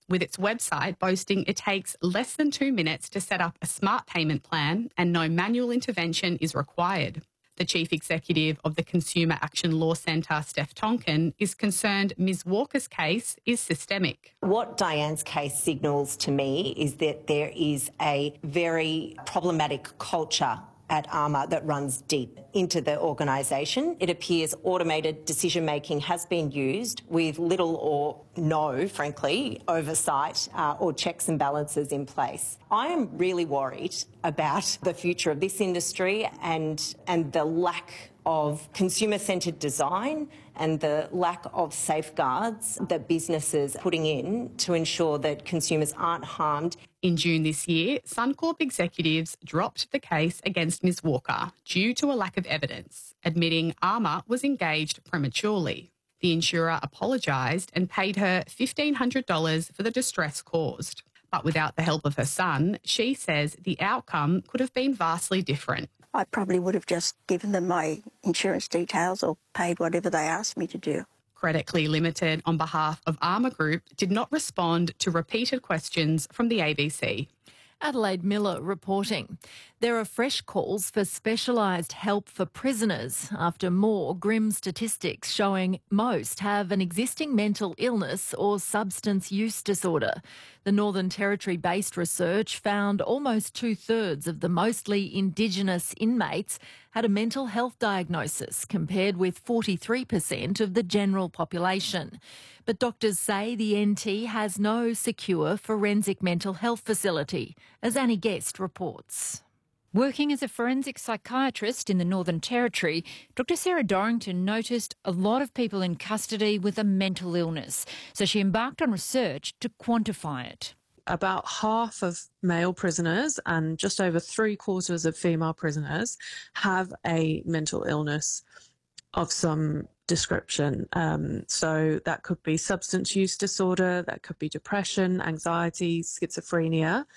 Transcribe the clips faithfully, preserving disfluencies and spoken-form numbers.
with its website boasting it takes less than two minutes to set up a smart payment plan and no manual intervention is required. The Chief Executive of the Consumer Action Law Centre, Steph Tonkin, is concerned Ms Walker's case is systemic. What Diane's case signals to me is that there is a very problematic culture at ARMA that runs deep into the organisation. It appears automated decision-making has been used with little or no, frankly, oversight uh, or checks and balances in place. I am really worried about the future of this industry and, and the lack of consumer-centred design and the lack of safeguards that businesses are putting in to ensure that consumers aren't harmed. In June this year, Suncorp executives dropped the case against Ms Walker due to a lack of evidence, admitting ARMA was engaged prematurely. The insurer apologised and paid her fifteen hundred dollars for the distress caused. But without the help of her son, she says the outcome could have been vastly different. I probably would have just given them my insurance details or paid whatever they asked me to do. Credit Clear Limited, on behalf of ARMA Group, did not respond to repeated questions from the A B C. Adelaide Miller reporting. There are fresh calls for specialised help for prisoners after more grim statistics showing most have an existing mental illness or substance use disorder. The Northern Territory-based research found almost two-thirds of the mostly Indigenous inmates had a mental health diagnosis, compared with forty-three percent of the general population. But doctors say the N T has no secure forensic mental health facility, as Annie Guest reports. Working as a forensic psychiatrist in the Northern Territory, Doctor Sarah Dorrington noticed a lot of people in custody with a mental illness, so she embarked on research to quantify it. About half of male prisoners and just over three quarters of female prisoners have a mental illness of some description. Um, so that could be substance use disorder, that could be depression, anxiety, schizophrenia.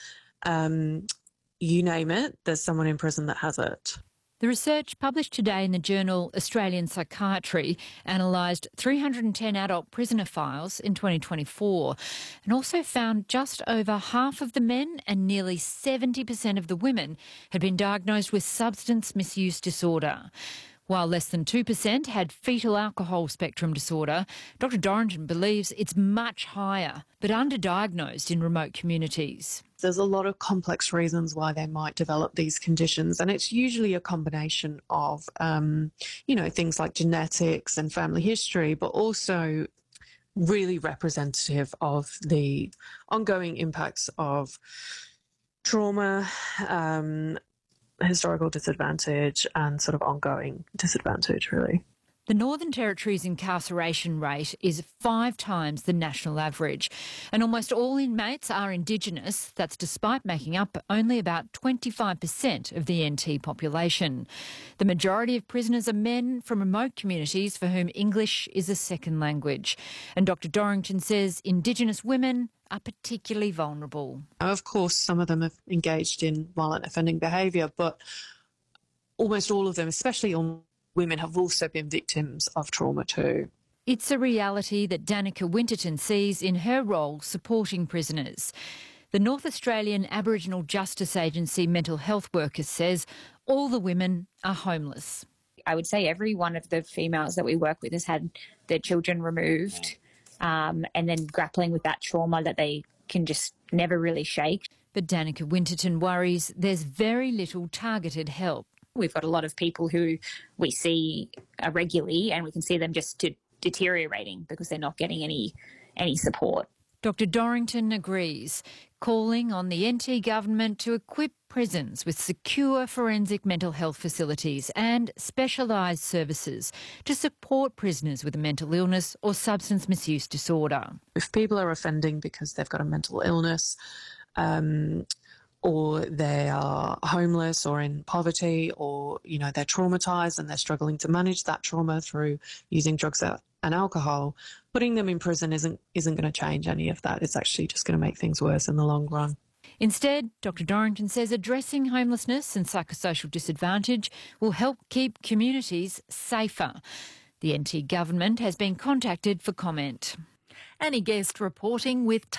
Um, you name it, there's someone in prison that has it. The research, published today in the journal Australian Psychiatry, analysed three hundred ten adult prisoner files in twenty twenty-four and also found just over half of the men and nearly seventy percent of the women had been diagnosed with substance misuse disorder. While less than two percent had fetal alcohol spectrum disorder, Doctor Dorrington believes it's much higher, but underdiagnosed in remote communities. There's a lot of complex reasons why they might develop these conditions, and it's usually a combination of, um, you know, things like genetics and family history, but also really representative of the ongoing impacts of trauma, um, historical disadvantage and sort of ongoing disadvantage, really. The Northern Territory's incarceration rate is five times the national average, and almost all inmates are Indigenous. That's despite making up only about twenty-five percent of the N T population. The majority of prisoners are men from remote communities for whom English is a second language. And Doctor Dorrington says Indigenous women are particularly vulnerable. Of course, some of them have engaged in violent offending behaviour, but almost all of them, especially on women, have also been victims of trauma too. It's a reality that Danica Winterton sees in her role supporting prisoners. The North Australian Aboriginal Justice Agency mental health worker says all the women are homeless. I would say every one of the females that we work with has had their children removed, um, and then grappling with that trauma that they can just never really shake. But Danica Winterton worries there's very little targeted help. We've got a lot of people who we see uh, regularly, and we can see them just to deteriorating because they're not getting any any support. Doctor Dorrington agrees, calling on the N T government to equip prisons with secure forensic mental health facilities and specialised services to support prisoners with a mental illness or substance misuse disorder. If people are offending because they've got a mental illness, um, or they are homeless or in poverty, or, you know, they're traumatised and they're struggling to manage that trauma through using drugs and alcohol, putting them in prison isn't isn't going to change any of that. It's actually just going to make things worse in the long run. Instead, Doctor Dorrington says addressing homelessness and psychosocial disadvantage will help keep communities safer. The N T government has been contacted for comment. Annie Guest reporting with